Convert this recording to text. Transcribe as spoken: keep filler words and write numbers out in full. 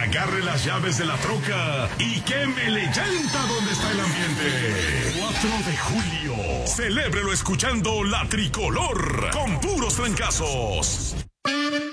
Agarre las llaves de la troca y quémele llanta donde está el ambiente. cuatro de julio. Celébrelo escuchando La Tricolor con puros trancazos.